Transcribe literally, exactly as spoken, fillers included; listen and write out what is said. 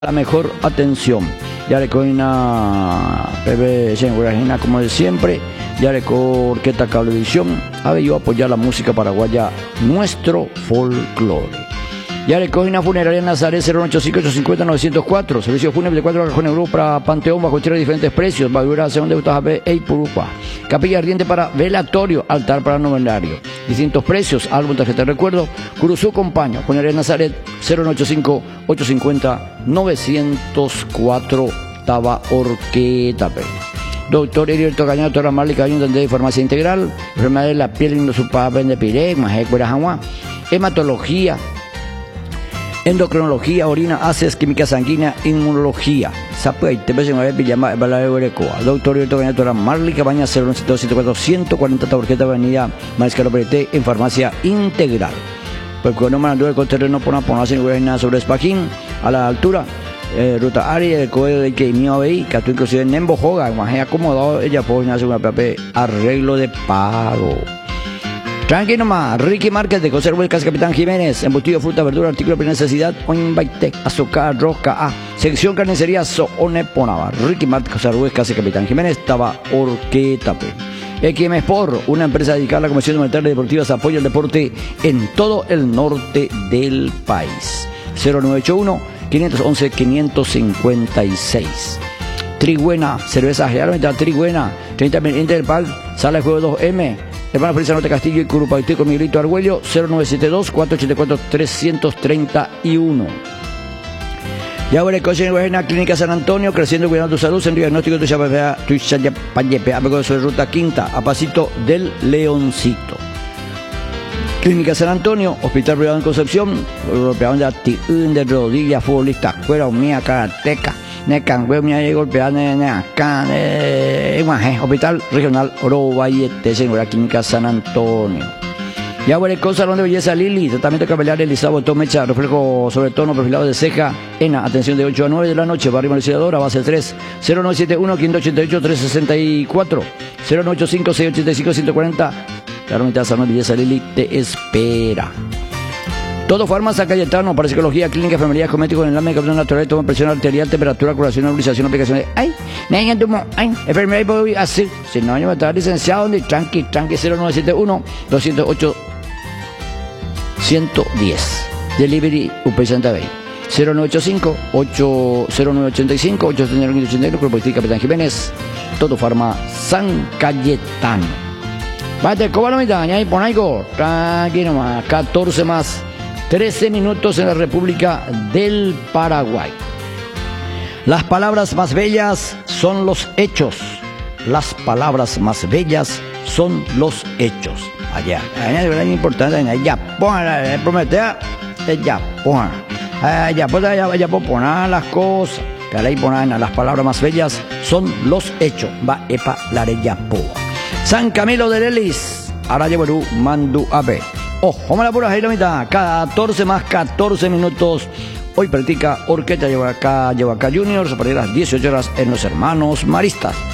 la mejor atención. Ya le coina Pepe Senguarajina como de siempre. Ya le Orquesta Cablevisión. Ha venido a apoyar la música paraguaya, nuestro folclore. Ya le coina Funeraria Nazaret cero ocho cinco ocho cinco cero nueve cero cuatro. Servicio fúnebre de cuatro cajones Europa Panteón bajo tierra de diferentes precios. Bagura segunda de Utajabe e Ipurupa. Capilla ardiente para velatorio, altar para novenario. Distintos precios, álbum, tarjeta de recuerdo. Curuzú Compaño, Funeraria Nazaret cero ocho cinco ocho cinco cero nueve cero cuatro. Taba Orqueta. Doctor Heriberto Cañado, doctora Marley Cañón, de farmacia integral. Enfermedad de la piel, indosupaba, de pirec, majecuera, jangua. Hematología. Endocrinología, orina, ácidos, química sanguínea, inmunología. Sapue, te ves en una vez pijama, bala de Orecoa. Doctor Heriberto Cañado, doctora Marley Cabaña, cero uno siete siete cuatro uno cuarenta Taborqueta, avenida Mariscal Operete, en farmacia integral. Pues cuando me mandó el terreno por una ponerse en nada sobre Espaquín, a la altura. Eh, ruta área el código de que mío veí que tú inclusive en Nembojoga más acomodado ella puede hacer una P arreglo de pago. Tranquilo más, Ricky Márquez de Conservo el Casa Capitán Jiménez, embutido, fruta, verdura, artículo de necesidad, Oinbaitec, azúcar, rosca, A, sección carnicería, Soone Ponaba, Ricky Márquez, Conservo el Casa Capitán Jiménez, Taba Orqueta. X M Sport, una empresa dedicada a la Comisión Monetaria y Deportivas, apoya el deporte en todo el norte del país. cero nueve ocho uno quinientos once quinientos cincuenta y seis. Trigüena, cerveza generalmente Trigüena, treinta mil del Pal, sala de juego dos M, hermano Felisa Norte Castillo y Curupaití con Miguelito Argüello, cero nueve siete dos cuatro ocho cuatro tres tres uno. Ya veré coche en Guajena, Clínica San Antonio, creciendo cuidando tu salud, en diagnóstico tu chapapea, tu chapapea, de su ruta quinta, a pasito del Leoncito. Clínica San Antonio, Hospital Privado en Concepción, golpeaban de actitud de rodillas, futbolista, cuera, mía, karateca, necangüe, mía, golpeaban de acá, de Hospital Regional Oro Vallete, señora Clínica San Antonio. Ya huele con Salón de Belleza Lili, tratamiento capilar, Elizabeth, botón, mecha, reflejo sobre tono, perfilado de ceja, ENA, atención de ocho a nueve de la noche, barrio Marciadora, base tres, cero nueve siete uno quinientos ochenta y ocho tres sesenta y cuatro, cero nueve ocho cinco seis ochenta y cinco ciento cuarenta. La mitad Salón de Belleza Lili te espera. Todo Farmacia Cayetano para psicología, clínica, enfermería, cosméticos, en el ámbito natural, toma presión arterial, temperatura, curación, nebulización, aplicaciones. Ay, nadie tuvo, ay, enfermería, voy a hacer. Si no, yo me estaba licenciado, ni tranqui, tranqui, cero nueve siete uno dos cero ocho ciento diez. Delivery, U P Santa Bay. cero nueve ocho cinco ocho cero nueve ocho cinco ocho cero nueve ocho uno, Grupo de Capitán Jiménez. Todo Farma San Cayetano. Vate, ¿cómo lo mitad? Ya pon algo. Tranquilo más. catorce más. trece minutos en la República del Paraguay. Las palabras más bellas son los hechos. Las palabras más bellas son los hechos. Allá. Allá de verdad es importante. Allá. Ponga. Prometea. Allá. Ponga. Allá. Pues allá. Allá. Poner las cosas. Pero ahí poner las palabras más bellas son los hechos. Va. Epa. La de Yapoa. San Camilo de Lelis, ahora llevo Mandu A B. Ojo, vamos a la pura ahí la mitad, catorce más catorce minutos. Hoy practica Orquesta Lleva Acá, Lleva Acá Juniors a partir de las dieciocho horas en Los Hermanos Maristas.